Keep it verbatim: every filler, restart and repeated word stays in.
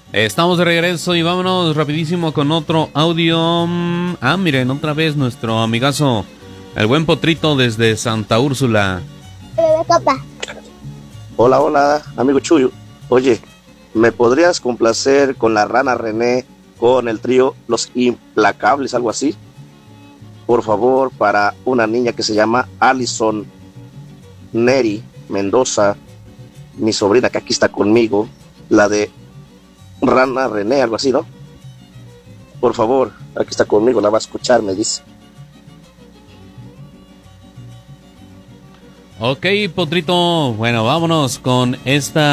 Estamos de regreso y vámonos rapidísimo con otro audio. Ah, miren, otra vez nuestro amigazo, el buen Potrito desde Santa Úrsula. Hola, hola, amigo Chuyo. Oye, ¿me podrías complacer con la Rana René, con el trío Los Implacables, algo así? Por favor, para una niña que se llama Alison Neri Mendoza, mi sobrina que aquí está conmigo, la de Rana René, algo así, ¿no? Por favor, aquí está conmigo, la va a escuchar, me dice. Ok, Potrito, bueno, vámonos con esta